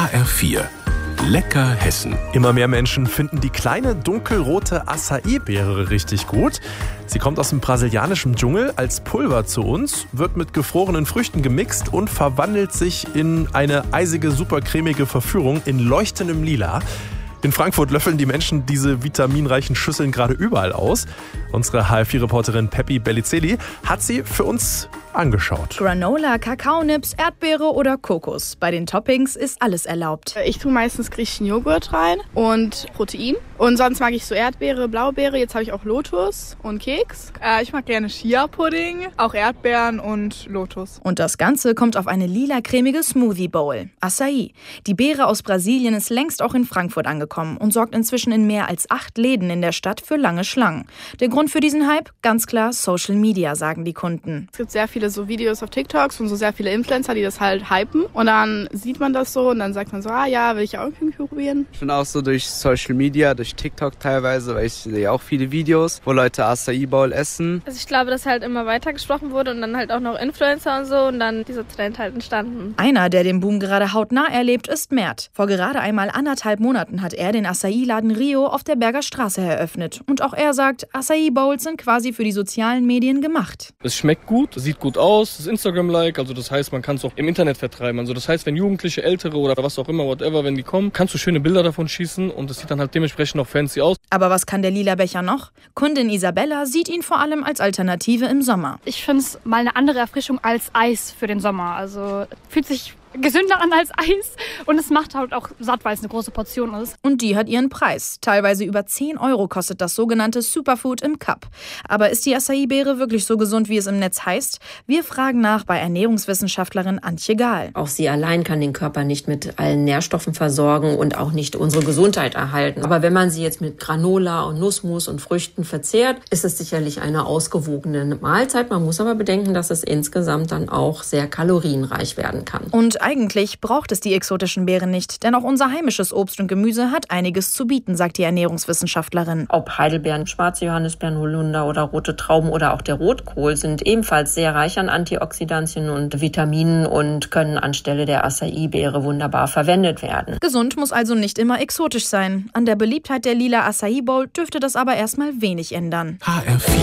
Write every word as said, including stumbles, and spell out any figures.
H R vier. Lecker Hessen. Immer mehr Menschen finden die kleine dunkelrote Acai-Beere richtig gut. Sie kommt aus dem brasilianischen Dschungel als Pulver zu uns, wird mit gefrorenen Früchten gemixt und verwandelt sich in eine eisige, supercremige Verführung in leuchtendem Lila. In Frankfurt löffeln die Menschen diese vitaminreichen Schüsseln gerade überall aus. Unsere H R vier-Reporterin Peppi Bellicelli hat sie für uns angeschaut. Granola, Kakaonips, Erdbeere oder Kokos. Bei den Toppings ist alles erlaubt. Ich tue meistens griechischen Joghurt rein und Protein. Und sonst mag ich so Erdbeere, Blaubeere. Jetzt habe ich auch Lotus und Keks. Äh, ich mag gerne Chia-Pudding, auch Erdbeeren und Lotus. Und das Ganze kommt auf eine lila-cremige Smoothie-Bowl. Acai. Die Beere aus Brasilien ist längst auch in Frankfurt angekommen und sorgt inzwischen in mehr als acht Läden in der Stadt für lange Schlangen. Der Grund für diesen Hype? Ganz klar Social Media, sagen die Kunden. Es gibt sehr viele so Videos auf TikToks und so sehr viele Influencer, die das halt hypen. Und dann sieht man das so und dann sagt man so, ah ja, will ich auch irgendwie probieren. Ich bin auch so durch Social Media, durch TikTok teilweise, weil ich sehe auch viele Videos, wo Leute Acai Bowl essen. Also ich glaube, dass halt immer weiter gesprochen wurde und dann halt auch noch Influencer und so und dann dieser Trend halt entstanden. Einer, der den Boom gerade hautnah erlebt, ist Mert. Vor gerade einmal anderthalb Monaten hat er den Acai-Laden Rio auf der Berger Straße eröffnet. Und auch er sagt, Acai Bowls sind quasi für die sozialen Medien gemacht. Es schmeckt gut, sieht gut aus, es ist Instagram-like, also das heißt, man kann es auch im Internet vertreiben. Also das heißt, wenn Jugendliche, Ältere oder was auch immer, whatever, wenn die kommen, kannst du schöne Bilder davon schießen und es sieht dann halt dementsprechend auch fancy aus. Aber was kann der lila Becher noch? Kundin Isabella sieht ihn vor allem als Alternative im Sommer. Ich finde es mal eine andere Erfrischung als Eis für den Sommer. Also fühlt sich gesünder an als Eis und es macht halt auch satt, weil es eine große Portion ist. Und die hat ihren Preis. Teilweise über zehn Euro kostet das sogenannte Superfood im Cup. Aber ist die Acai-Beere wirklich so gesund, wie es im Netz heißt? Wir fragen nach bei Ernährungswissenschaftlerin Antje Gahl. Auch sie allein kann den Körper nicht mit allen Nährstoffen versorgen und auch nicht unsere Gesundheit erhalten. Aber wenn man sie jetzt mit Granola und Nussmus und Früchten verzehrt, ist es sicherlich eine ausgewogene Mahlzeit. Man muss aber bedenken, dass es insgesamt dann auch sehr kalorienreich werden kann. Und eigentlich braucht es die exotischen Beeren nicht, denn auch unser heimisches Obst und Gemüse hat einiges zu bieten, sagt die Ernährungswissenschaftlerin. Ob Heidelbeeren, schwarze Johannisbeeren, Holunder oder rote Trauben oder auch der Rotkohl sind ebenfalls sehr reich an Antioxidantien und Vitaminen und können anstelle der Acai-Beere wunderbar verwendet werden. Gesund muss also nicht immer exotisch sein. An der Beliebtheit der lila Acai Bowl dürfte das aber erstmal wenig ändern. H R vier.